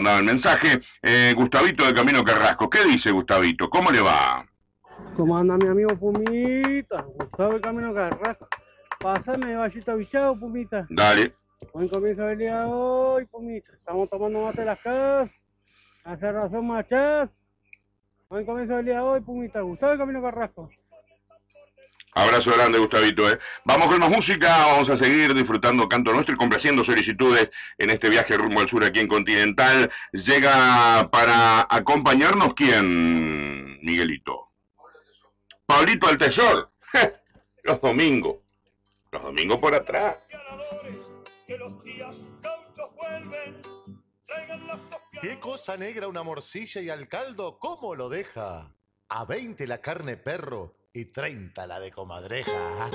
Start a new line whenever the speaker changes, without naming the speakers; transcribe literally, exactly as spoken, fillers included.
mandaba el mensaje. Eh, Gustavito de Camino Carrasco. ¿Qué dice Gustavito? ¿Cómo le va?
¿Cómo anda mi amigo Pumita? Gustavo el Camino Carrasco. Pásame vasito bichado, Pumita.
Dale.
Buen comienzo del día de hoy, Pumita. Estamos tomando mate las casas. Hace razón machás. Buen comienzo del día de hoy, Pumita. Gustavo el Camino Carrasco.
Abrazo grande, Gustavito. ¿eh? Vamos con más música, vamos a seguir disfrutando canto nuestro y complaciendo solicitudes en este viaje rumbo al sur aquí en Continental. Llega para acompañarnos, ¿quién, Miguelito? Pablito Altesor. Los domingos. Los domingos por atrás.
¿Qué cosa negra una morcilla y al caldo cómo lo deja? A veinte la carne perro y treinta la de comadreja.